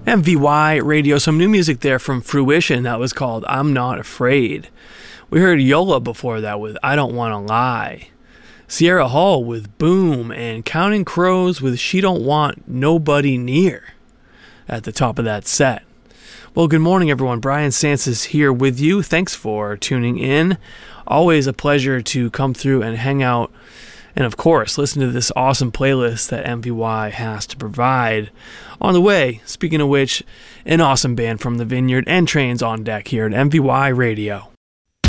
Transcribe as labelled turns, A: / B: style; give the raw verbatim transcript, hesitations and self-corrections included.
A: M V Y Radio, some new music there from Fruition that was called I'm Not Afraid. We heard Yola before that with I Don't Wanna Lie. Sierra Hull with Boom, and Counting Crows with She Don't Want Nobody Near at the top of that set. Well, good morning, everyone. Brian Sances here with you. Thanks for tuning in. Always a pleasure to come through and hang out and, of course, listen to this awesome playlist that M V Y has to provide. On the way, speaking of which, an awesome band from the Vineyard and Trains on deck here at M V Y Radio.